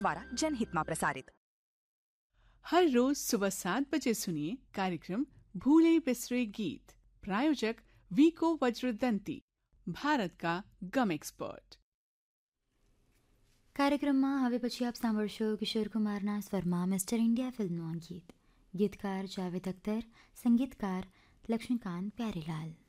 द्वारा जनहित में प्रसारित। हर रोज सुबह 7 बजे सुनिए कार्यक्रम भूले बिसरे गीत। प्रायोजक वीको वज्रदंती, ભારતકા ગમ એક્સપર્ટ। કાર્યક્રમમાં હવે પછી આપ સાંભળશો કિશોર કુમારના સ્વરમાં મિસ્ટર ઇન્ડિયા ફિલ્મનું આ ગીત। ગીતકાર જાવેદ અખ્તર, સંગીતકાર લક્ષ્મીકાંત પ્યારેલાલ।